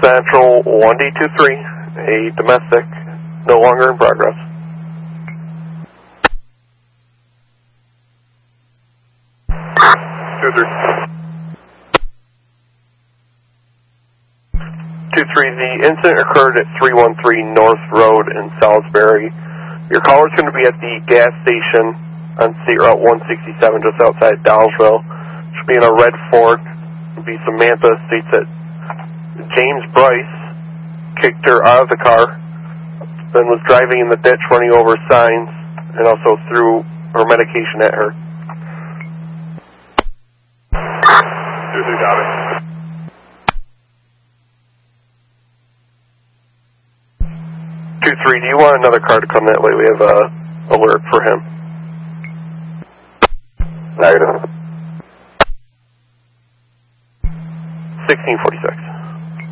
Central 1D23, a domestic, no longer in progress. The incident occurred at 313 North Road in Salisbury. Your caller is going to be at the gas station on State Route 167 just outside Dowsville. Should be in a red Ford. It'll be Samantha. States that James Bryce kicked her out of the car, then was driving in the ditch running over signs, and also threw her medication at her. Got it. 2-3, do you want another car to come that way? We have a alert for him. Negative. 1646.